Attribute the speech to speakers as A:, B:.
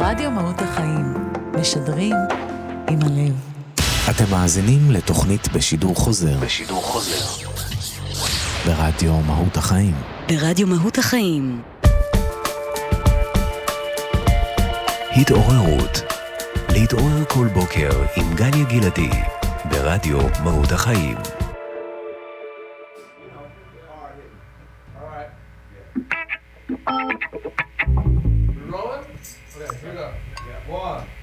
A: רדיו מהות החיים, משדרים עם הלב.
B: אתם מאזינים לתוכנית בשידור חוזר. ברדיו מהות החיים.
C: ברדיו מהות החיים.
B: התעוררות. להתעורר כל בוקר עם גליה גלעדי. ברדיו מהות החיים.
D: Rolling? Okay, here we go. Yeah, 1,